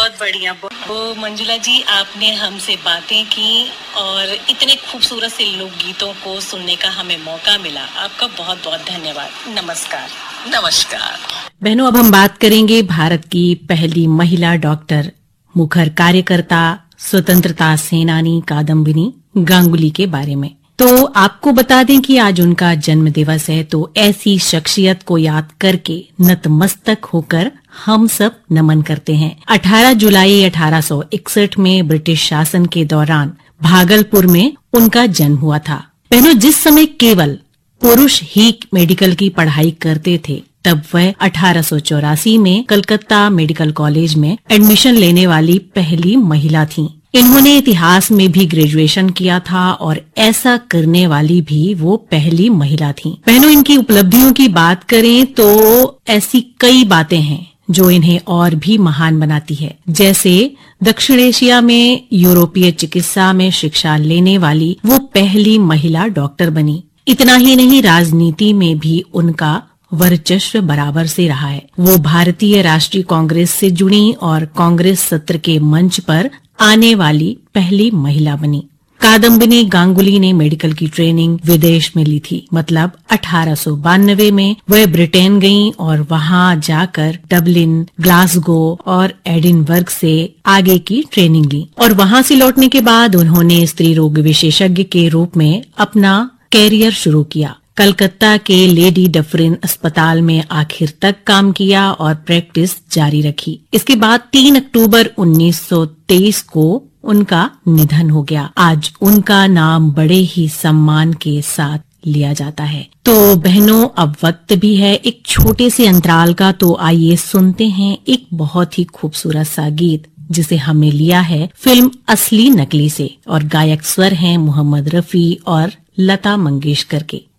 बहुत बढ़िया। वो मंजुला जी, आपने हमसे बातें की और इतने खूबसूरत से लोकगीतों को सुनने का हमें मौका मिला। आपका बहुत बहुत धन्यवाद। नमस्कार। नमस्कार। बहनों, अब हम बात करेंगे भारत की पहली महिला डॉक्टर, मुखर कार्यकर्ता, स्वतंत्रता सेनानी कादम्बिनी गांगुली के बारे में। तो आपको बता दें कि आज उनका जन्म दिवस है, तो ऐसी शख्सियत को याद करके नतमस्तक होकर हम सब नमन करते हैं। 18 जुलाई 1861 में ब्रिटिश शासन के दौरान भागलपुर में उनका जन्म हुआ था। बहनों, जिस समय केवल पुरुष ही मेडिकल की पढ़ाई करते थे, तब वह 1884 में कलकत्ता मेडिकल कॉलेज में एडमिशन लेने वाली पहली महिला थीं। इन्होंने इतिहास में भी ग्रेजुएशन किया था और ऐसा करने वाली भी वो पहली महिला थीं। बहनों, इनकी उपलब्धियों की बात करें तो ऐसी कई बातें हैं जो इन्हें और भी महान बनाती है, जैसे दक्षिण एशिया में यूरोपीय चिकित्सा में शिक्षा लेने वाली वो पहली महिला डॉक्टर बनी। इतना ही नहीं, राजनीति में भी उनका वर्चस्व बराबर से रहा है। वो भारतीय राष्ट्रीय कांग्रेस से जुड़ी और कांग्रेस सत्र के मंच पर आने वाली पहली महिला बनी। कादम्बिनी गांगुली ने मेडिकल की ट्रेनिंग विदेश में ली थी। मतलब 1892 में वह ब्रिटेन गईं और वहां जाकर डबलिन, ग्लासगो और एडिनबर्ग से आगे की ट्रेनिंग ली और वहां से लौटने के बाद उन्होंने स्त्री रोग विशेषज्ञ के रूप में अपना कैरियर शुरू किया। कलकत्ता के लेडी डफरिन अस्पताल में आखिर तक काम किया और प्रैक्टिस जारी रखी। इसके बाद 3 अक्टूबर 1923 को उनका निधन हो गया। आज उनका नाम बड़े ही सम्मान के साथ लिया जाता है। तो बहनों, अब वक्त भी है एक छोटे से अंतराल का, तो आइए सुनते हैं एक बहुत ही खूबसूरत सा गीत जिसे हमें लिया है फिल्म असली नकली से, और गायक स्वर हैं मोहम्मद रफी और लता मंगेशकर के।